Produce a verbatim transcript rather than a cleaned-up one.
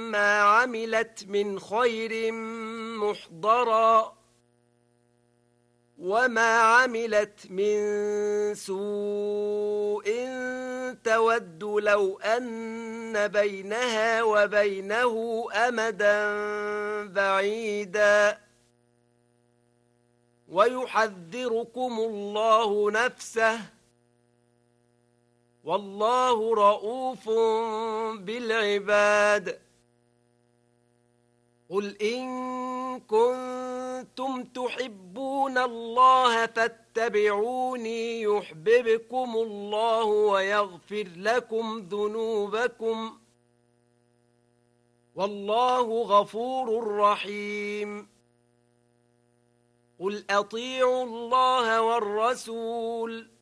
ما عملت من خير محضرا وما عملت من سوء تود لو أن بينها وبينه أمدا بعيدا ويحذركم الله نفسه والله رؤوف بالعباد قل إن كنتم تحبون الله فاتبعوني يحببكم الله ويغفر لكم ذنوبكم والله غفور رحيم قل أطيعوا الله والرسول